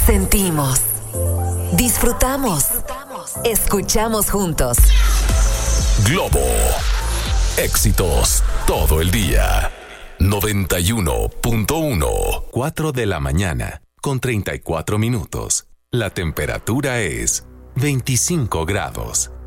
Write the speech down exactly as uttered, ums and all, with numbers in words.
Sentimos, disfrutamos, escuchamos juntos. Globo. Éxitos todo el día. noventa y uno punto uno. cuatro de la mañana, con treinta y cuatro minutos. La temperatura es veinticinco grados.